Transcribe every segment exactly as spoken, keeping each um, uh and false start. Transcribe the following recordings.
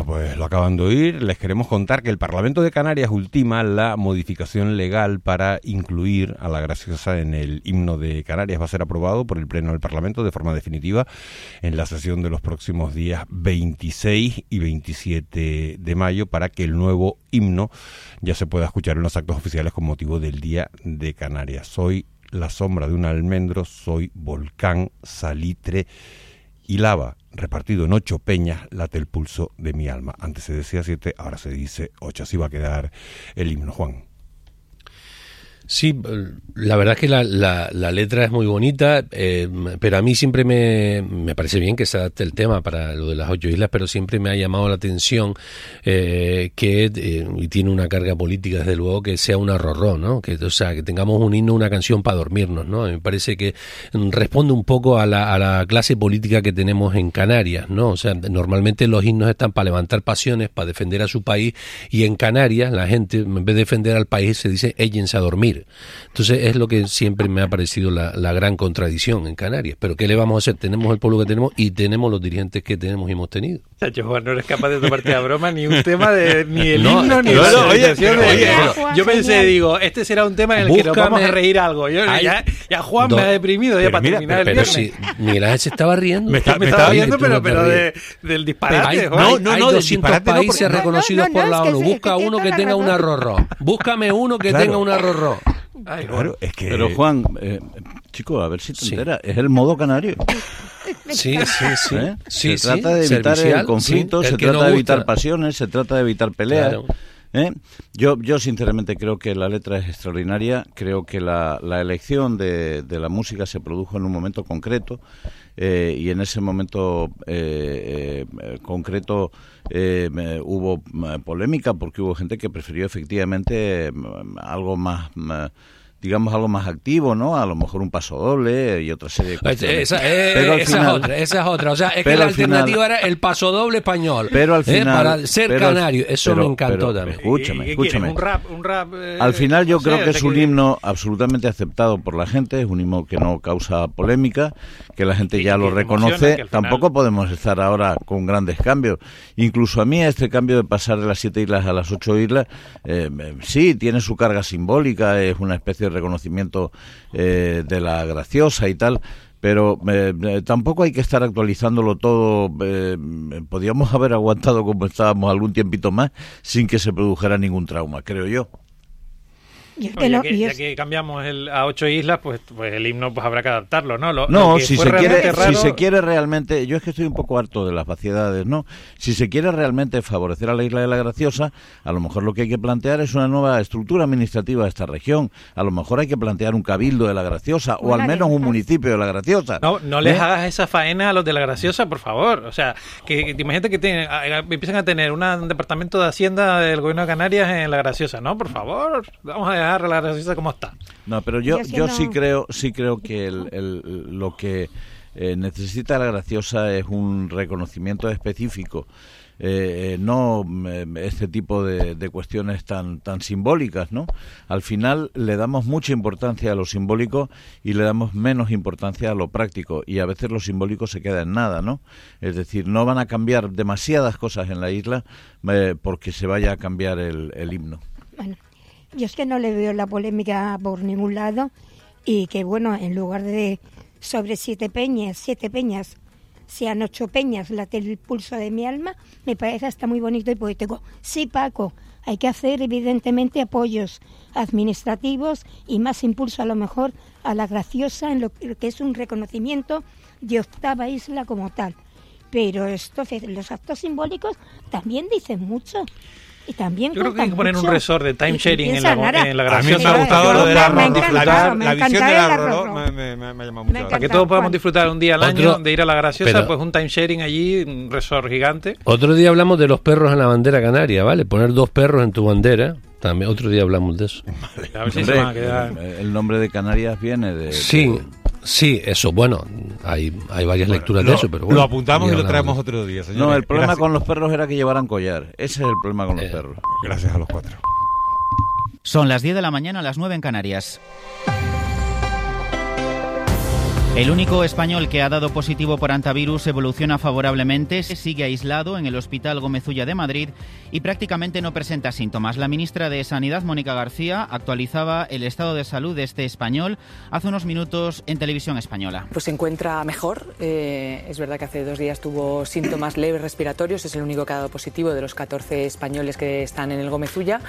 Bueno, pues lo acaban de oír. Les queremos contar que el Parlamento de Canarias ultima la modificación legal para incluir a la graciosa en el himno de Canarias. Va a ser aprobado por el Pleno del Parlamento de forma definitiva en la sesión de los próximos días veintiséis y veintisiete de mayo para que el nuevo himno ya se pueda escuchar en los actos oficiales con motivo del Día de Canarias. Soy la sombra de un almendro, soy volcán, salitre y lava, repartido en ocho peñas, late el pulso de mi alma. Antes se decía siete, ahora se dice ocho. Así va a quedar el himno, Juan. Sí, la verdad es que la, la, la letra es muy bonita, eh, pero a mí siempre me, me parece bien que se adapte el tema para lo de las ocho islas, pero siempre me ha llamado la atención eh, que, eh, y tiene una carga política desde luego, que sea una rorró, ¿no? Que, o sea, que tengamos un himno, una canción para dormirnos, ¿no? Me parece que responde un poco a la, a la clase política que tenemos en Canarias, ¿no? O sea, normalmente los himnos están para levantar pasiones, para defender a su país, y en Canarias la gente, en vez de defender al país, se dice éllense a dormir. Entonces es lo que siempre me ha parecido la, la gran contradicción en Canarias. Pero ¿qué le vamos a hacer? Tenemos el pueblo que tenemos y tenemos los dirigentes que tenemos y hemos tenido. Yo, Juan, no eres capaz de tomarte a broma ni un tema de ni el no, himno ni no, la no, oye, pero, de, oye, pero, yo pensé, genial. digo, este será un tema en el Búscame, que nos vamos a reír algo. Yo, hay, ya, ya Juan do, me ha deprimido ya para mira, terminar pero, el pero viernes. Si Miguel Ángel se estaba riendo. Me, está, me, me estaba riendo, pero, pero de, del disparate. Hay, Juan. no, no, hay no, doscientos disparate, países no, reconocidos no, no, por la no, ONU. es que Busca sí, uno que que tenga una rorró. Búscame uno que claro. tenga una rorró. Ay, claro, es que... Pero Juan, eh, chico, a ver si te sí. enteras, es el modo canario. Sí, sí, sí. ¿Eh? sí se trata sí, de evitar servicial, el conflicto, sí, el se que trata no de gusta. evitar pasiones, se trata de evitar peleas. Claro. ¿Eh? Yo, yo sinceramente creo que la letra es extraordinaria, creo que la, la elección de, de la música se produjo en un momento concreto eh, y en ese momento eh, eh, concreto eh, hubo polémica porque hubo gente que prefirió efectivamente eh, algo más... Eh, digamos algo más activo, ¿no? A lo mejor un paso doble y otra serie de cuestiones. Esa, eh, pero esa final, es otra, esa es otra. O sea, es que la alternativa final, era el paso doble español. Pero al final, ¿eh? Para ser pero, canario, eso pero, me encantó pero, también. Escúchame, ¿Y, y, escúchame. Un rap, un rap. Eh, al final yo no creo sé, que es un que... himno absolutamente aceptado por la gente, es un himno que no causa polémica, que la gente ya lo reconoce. Final... Tampoco podemos estar ahora con grandes cambios. Incluso a mí este cambio de pasar de las siete islas a las ocho islas, eh, sí, tiene su carga simbólica, es una especie de reconocimiento Eh, de la graciosa y tal, pero eh, eh, tampoco hay que estar actualizándolo todo. Eh, podríamos haber aguantado como estábamos algún tiempito más sin que se produjera ningún trauma, creo yo. Y es No, que ya, no, que, y ya es... que cambiamos el, a ocho islas, pues, pues el himno pues habrá que adaptarlo, ¿no? Lo, no, lo que si fue se quiere, raro... si se quiere realmente, yo es que estoy un poco harto de las vaciedades, ¿no? Si se quiere realmente favorecer a la isla de la Graciosa, a lo mejor lo que hay que plantear es una nueva estructura administrativa de esta región. A lo mejor hay que plantear un cabildo de la Graciosa o al menos un municipio de la Graciosa. No, no les ¿Eh? hagas esa faena a los de la Graciosa, por favor. O sea, que, que imagínate que tienen, empiezan a tener una, un departamento de Hacienda del gobierno de Canarias en la Graciosa. No, por favor, vamos a dejar a la Graciosa como está. No, pero yo, yo, yo no... sí creo, sí creo que el, el, lo que eh, necesita la Graciosa es un reconocimiento específico. Eh, eh, no eh, este tipo de, de cuestiones tan tan simbólicas, ¿no? Al final le damos mucha importancia a lo simbólico y le damos menos importancia a lo práctico, y a veces lo simbólico se queda en nada, ¿no? Es decir, no van a cambiar demasiadas cosas en la isla eh, porque se vaya a cambiar el, el himno. Bueno, yo es que no le veo la polémica por ningún lado, y que bueno, en lugar de sobre siete peñas, siete peñas, sean ocho peñas, late el pulso de mi alma, me parece hasta muy bonito y poético. Sí, Paco, hay que hacer evidentemente apoyos administrativos y más impulso a lo mejor a la Graciosa en lo que es un reconocimiento de octava isla como tal. Pero esto, los actos simbólicos también dicen mucho. Y también yo creo que hay que poner mucho. un resort de time sharing en la, en la A mí Graciosa. me ha gustado lo de la, Me disfrutar, me la visión de la Rorró. Rorró me, me, me, me ha llamado mucho. Para que todos podamos disfrutar un día al Otro, año de ir a la Graciosa, pero, pues un time sharing allí, un resort gigante. Otro día hablamos de los perros en la bandera canaria, ¿vale? Poner dos perros en tu bandera. También otro día hablamos de eso. Vale, a ver si Hombre, se van a quedar. el, el nombre de Canarias viene de... Sí, de... sí, eso, bueno, hay, hay varias Bueno, lecturas lo, de eso, pero bueno. lo apuntamos y lo traemos de... otro día, señores. No, el problema Gracias. con los perros era que llevaran collar. Ese es el problema con los Eh. perros. Gracias a los cuatro. Son las diez de la mañana, las nueve en Canarias. El único español que ha dado positivo por hantavirus evoluciona favorablemente, sigue aislado en el Hospital Gómez Ulla de Madrid y prácticamente no presenta síntomas. La ministra de Sanidad, Mónica García, actualizaba el estado de salud de este español hace unos minutos en Televisión Española. Pues se encuentra mejor. Eh, es verdad que hace dos días tuvo síntomas leves respiratorios, es el único que ha dado positivo de los catorce españoles que están en el Gómez Ulla,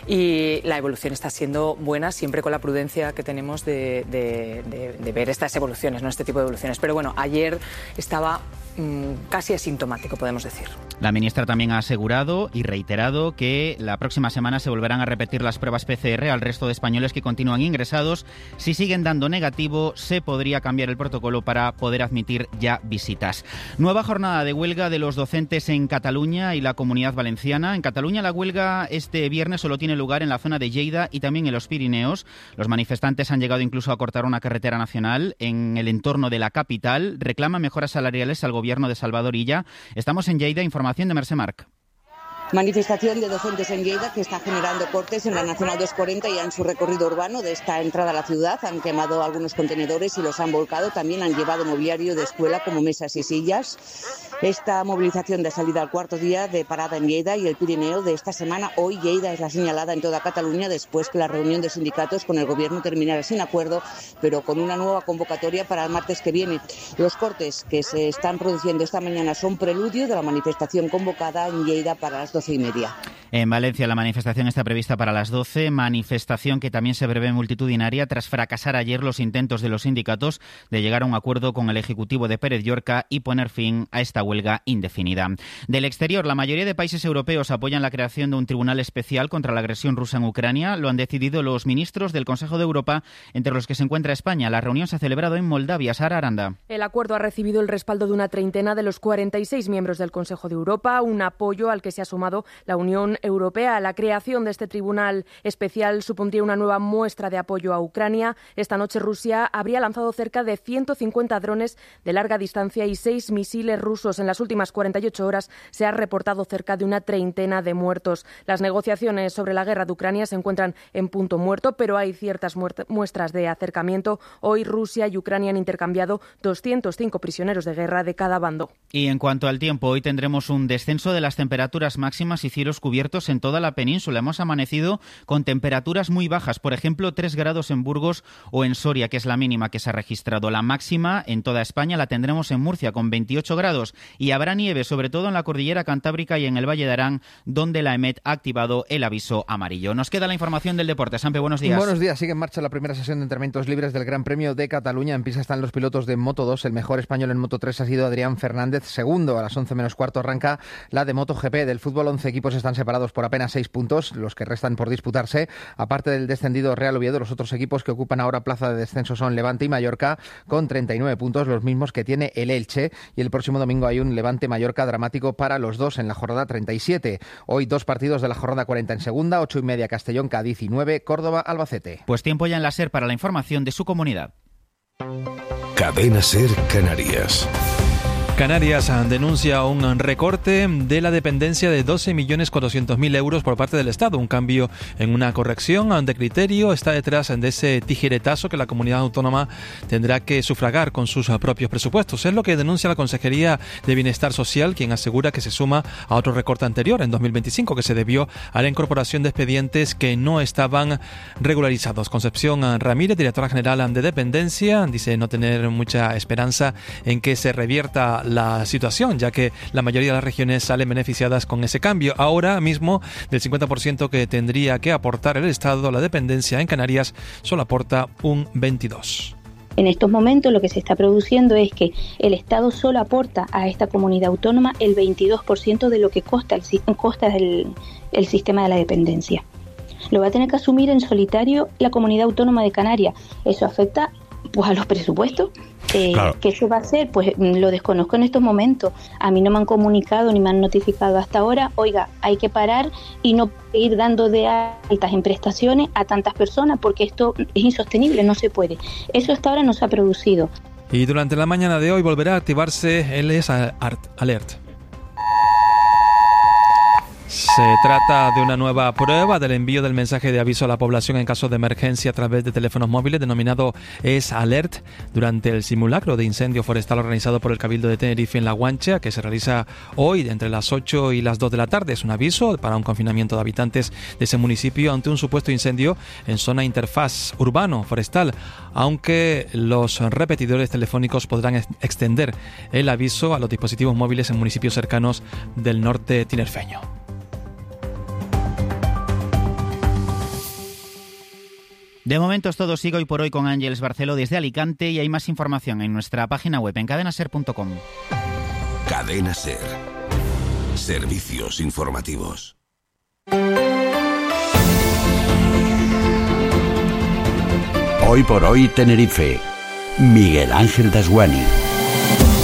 y la evolución está siendo buena, siempre con la prudencia que tenemos de, de, de, de ver estas evoluciones, no este tipo de evoluciones. Pero bueno, ayer estaba mmm, casi asintomático, podemos decir. La ministra también ha asegurado y reiterado que la próxima semana se volverán a repetir las pruebas P C R al resto de españoles que continúan ingresados. Si siguen dando negativo, se podría cambiar el protocolo para poder admitir ya visitas. Nueva jornada de huelga de los docentes en Cataluña y la Comunidad Valenciana. En Cataluña la huelga este viernes solo tiene lugar en la zona de Lleida y también en los Pirineos. Los manifestantes han llegado incluso a cortar una carretera nacional en el entorno de la capital. Reclaman mejoras salariales al gobierno de Salvador Illa. Estamos en Lleida, información de Mercè Marc. Manifestación de docentes en Lleida que está generando cortes en la Nacional doscientos cuarenta y en su recorrido urbano de esta entrada a la ciudad. Han quemado algunos contenedores y los han volcado. También han llevado mobiliario de escuela como mesas y sillas. Esta movilización de salida al cuarto día de parada en Lleida y el Pirineo de esta semana. Hoy Lleida es la señalada en toda Cataluña después que la reunión de sindicatos con el gobierno terminara sin acuerdo, pero con una nueva convocatoria para el martes que viene. Los cortes que se están produciendo esta mañana son preludio de la manifestación convocada en Lleida para las doce y media. En Valencia la manifestación está prevista para las doce, manifestación que también se prevé multitudinaria tras fracasar ayer los intentos de los sindicatos de llegar a un acuerdo con el Ejecutivo de Pérez Llorca y poner fin a esta huelga indefinida. Del exterior, la mayoría de países europeos apoyan la creación de un tribunal especial contra la agresión rusa en Ucrania. Lo han decidido los ministros del Consejo de Europa, entre los que se encuentra España. La reunión se ha celebrado en Moldavia. Sara Aranda. El acuerdo ha recibido el respaldo de una treintena de los cuarenta y seis miembros del Consejo de Europa, un apoyo al que se ha sumado la Unión Europea. La creación de este tribunal especial supondría una nueva muestra de apoyo a Ucrania. Esta noche Rusia habría lanzado cerca de ciento cincuenta drones de larga distancia y seis misiles rusos. En las últimas cuarenta y ocho horas se ha reportado cerca de una treintena de muertos. Las negociaciones sobre la guerra de Ucrania se encuentran en punto muerto, pero hay ciertas muestras de acercamiento. Hoy Rusia y Ucrania han intercambiado doscientos cinco prisioneros de guerra de cada bando. Y en cuanto al tiempo, hoy tendremos un descenso de las temperaturas máximas y cielos cubiertos en toda la península. Hemos amanecido con temperaturas muy bajas, por ejemplo, tres grados en Burgos o en Soria, que es la mínima que se ha registrado. La máxima en toda España la tendremos en Murcia, con veintiocho grados, y habrá nieve, sobre todo en la cordillera cantábrica y en el Valle de Arán, donde la EMET ha activado el aviso amarillo. Nos queda la información del deporte. Sampe, buenos días. Buenos días. Sigue en marcha la primera sesión de entrenamientos libres del Gran Premio de Cataluña. En pista están los pilotos de Moto dos. El mejor español en Moto tres ha sido Adrián Fernández. Segundo, a las once menos cuarto arranca la de MotoGP. Del fútbol, once equipos están separados por apenas seis puntos, los que restan por disputarse. Aparte del descendido Real Oviedo, los otros equipos que ocupan ahora plaza de descenso son Levante y Mallorca, con treinta y nueve puntos, los mismos que tiene el Elche. Y el próximo domingo hay un Levante-Mallorca dramático para los dos en la jornada treinta y siete. Hoy dos partidos de la jornada cuarenta en segunda, ocho y media Castellón, Cádiz y nueve Córdoba, Albacete. Pues tiempo ya en la SER para la información de su comunidad. Cadena SER Canarias. Canarias denuncia un recorte de la dependencia de doce millones cuatrocientos mil euros por parte del Estado. Un cambio en una corrección de criterio está detrás de ese tijeretazo que la comunidad autónoma tendrá que sufragar con sus propios presupuestos. Es lo que denuncia la Consejería de Bienestar Social, quien asegura que se suma a otro recorte anterior en dos mil veinticinco que se debió a la incorporación de expedientes que no estaban regularizados. Concepción Ramírez, directora general de Dependencia, dice no tener mucha esperanza en que se revierta la situación, ya que la mayoría de las regiones salen beneficiadas con ese cambio. Ahora mismo, del cincuenta por ciento que tendría que aportar el Estado, la dependencia en Canarias solo aporta un veintidós por ciento. En estos momentos lo que se está produciendo es que el Estado solo aporta a esta comunidad autónoma el veintidós por ciento de lo que costa el, costa el, el sistema de la dependencia. Lo va a tener que asumir en solitario la comunidad autónoma de Canarias. Eso afecta pues a los presupuestos. Eh, claro. ¿Qué se va a hacer? Pues lo desconozco en estos momentos. A mí no me han comunicado ni me han notificado hasta ahora. Oiga, hay que parar y no ir dando de altas en prestaciones a tantas personas porque esto es insostenible, no se puede. Eso hasta ahora no se ha producido. Y durante la mañana de hoy volverá a activarse el S A Alert. Se trata de una nueva prueba del envío del mensaje de aviso a la población en caso de emergencia a través de teléfonos móviles, denominado S-Alert, durante el simulacro de incendio forestal organizado por el Cabildo de Tenerife en La Guancha, que se realiza hoy entre las ocho y las dos de la tarde. Es un aviso para un confinamiento de habitantes de ese municipio ante un supuesto incendio en zona interfaz urbano-forestal, aunque los repetidores telefónicos podrán extender el aviso a los dispositivos móviles en municipios cercanos del norte tinerfeño. De momento es todo. Sigo hoy por hoy con Ángeles Barceló desde Alicante, y hay más información en nuestra página web en cadena ser punto com. Cadena Ser. Servicios informativos. Hoy por hoy Tenerife. Miguel Ángel Dasguani.